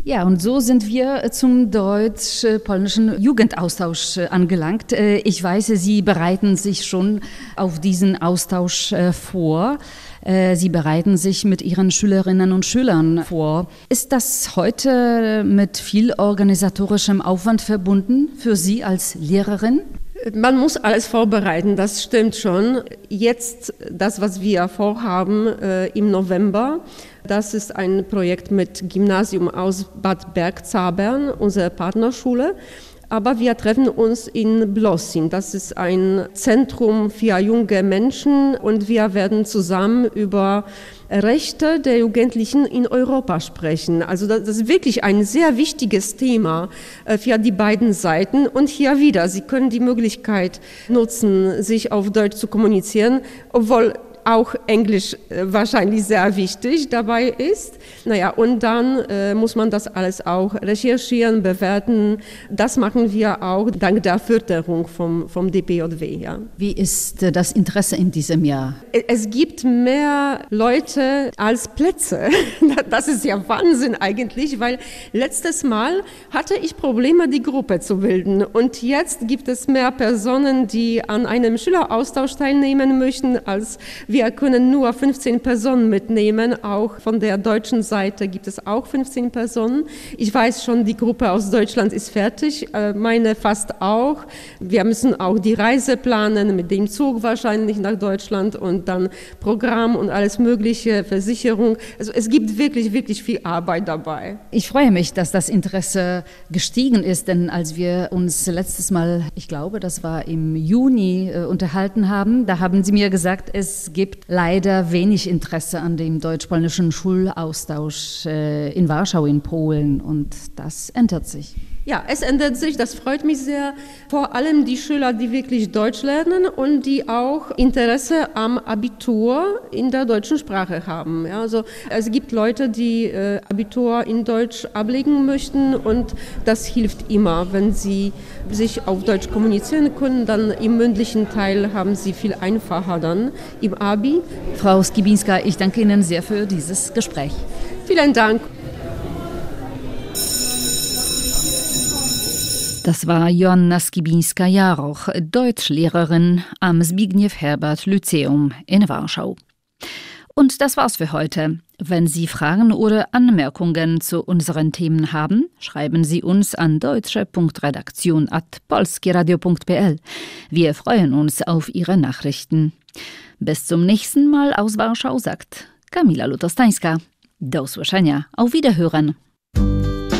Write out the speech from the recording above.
Ja, und so sind wir zum deutsch-polnischen Jugendaustausch angelangt. Ich weiß, Sie bereiten sich schon auf diesen Austausch vor. Sie bereiten sich mit Ihren Schülerinnen und Schülern vor. Ist das heute mit viel organisatorischem Aufwand verbunden für Sie als Lehrerin? Man muss alles vorbereiten, das stimmt schon. Jetzt, das, was wir vorhaben im November, das ist ein Projekt mit Gymnasium aus Bad Bergzabern, unsere Partnerschule. Aber wir treffen uns in Blossin. Das ist ein Zentrum für junge Menschen und wir werden zusammen über Rechte der Jugendlichen in Europa sprechen. Also das ist wirklich ein sehr wichtiges Thema für die beiden Seiten. Und hier wieder, Sie können die Möglichkeit nutzen, sich auf Deutsch zu kommunizieren, obwohl auch Englisch wahrscheinlich sehr wichtig dabei ist. Naja, und dann muss man das alles auch recherchieren, bewerten. Das machen wir auch dank der Förderung vom DPJW. Ja. Wie ist das Interesse in diesem Jahr? Es gibt mehr Leute als Plätze. Das ist ja Wahnsinn eigentlich, weil letztes Mal hatte ich Probleme, die Gruppe zu bilden. Und jetzt gibt es mehr Personen, die an einem Schüleraustausch teilnehmen möchten, als wir können nur 15 Personen mitnehmen. Auch von der deutschen Seite gibt es auch 15 Personen. Ich weiß schon, die Gruppe aus Deutschland ist fertig, meine fast auch. Wir müssen auch die Reise planen, mit dem Zug wahrscheinlich nach Deutschland und dann Programm und alles mögliche, Versicherung. Also es gibt wirklich, wirklich viel Arbeit dabei. Ich freue mich, dass das Interesse gestiegen ist, denn als wir uns letztes Mal, ich glaube, das war im Juni, unterhalten haben, da haben Sie mir gesagt, es gibt leider wenig Interesse an dem deutsch-polnischen Schulaustausch in Warschau in Polen und das ändert sich. Ja, es ändert sich, das freut mich sehr. Vor allem die Schüler, die wirklich Deutsch lernen und die auch Interesse am Abitur in der deutschen Sprache haben. Ja, also es gibt Leute, die Abitur in Deutsch ablegen möchten und das hilft immer. Wenn sie sich auf Deutsch kommunizieren können, dann im mündlichen Teil haben sie viel einfacher dann im Abi. Frau Skibinska, ich danke Ihnen sehr für dieses Gespräch. Vielen Dank. Das war Joanna Skibinska-Jaroch, Deutschlehrerin am Zbigniew-Herbert-Lyzeum in Warschau. Und das war's für heute. Wenn Sie Fragen oder Anmerkungen zu unseren Themen haben, schreiben Sie uns an deutsche.redaktion@polskieradio.pl. Wir freuen uns auf Ihre Nachrichten. Bis zum nächsten Mal aus Warschau, sagt Kamila Lutostańska. Do usłyszenia, auf Wiederhören.